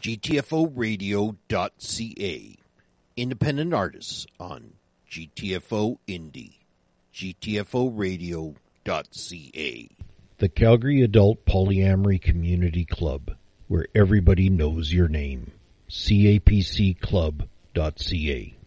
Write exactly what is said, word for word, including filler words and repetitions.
G T F O radio dot C A. Independent artists on G T F O Indie. G T F O radio dot C A. The Calgary Adult Polyamory Community Club, where everybody knows your name. C A P C club dot C A.